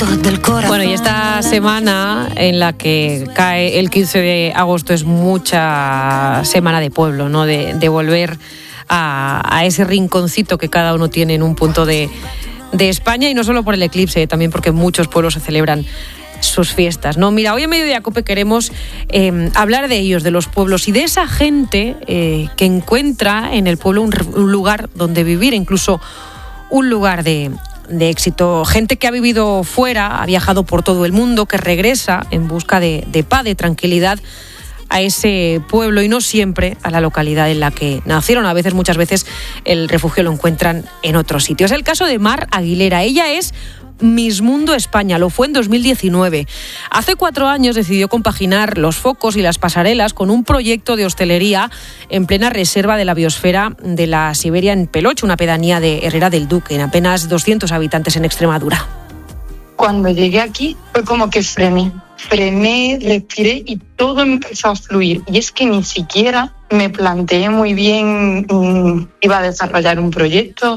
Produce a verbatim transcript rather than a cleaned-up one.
Bueno, y esta semana en la que cae el quince de agosto es mucha semana de pueblo, ¿no? De, de volver a, a ese rinconcito que cada uno tiene en un punto de, de España, y no solo por el eclipse, también porque muchos pueblos se celebran sus fiestas, ¿no? Mira, hoy en Mediodía Cope queremos eh, hablar de ellos, de los pueblos y de esa gente eh, que encuentra en el pueblo un, un lugar donde vivir, incluso un lugar de, de éxito. Gente que ha vivido fuera, ha viajado por todo el mundo, que regresa en busca de, de paz, de tranquilidad a ese pueblo y no siempre a la localidad en la que nacieron. A veces, muchas veces, el refugio lo encuentran en otros sitios. Es el caso de Mar Aguilera. Ella es Miss Mundo España, lo fue en dos mil diecinueve. Hace cuatro años decidió compaginar los focos y las pasarelas con un proyecto de hostelería en plena reserva de la biosfera de la Siberia en Peloche, una pedanía de Herrera del Duque, en apenas doscientos habitantes en Extremadura. Cuando llegué aquí fue como que frené, frené, respiré y todo empezó a fluir. Y es que ni siquiera me planteé muy bien, mmm, iba a desarrollar un proyecto,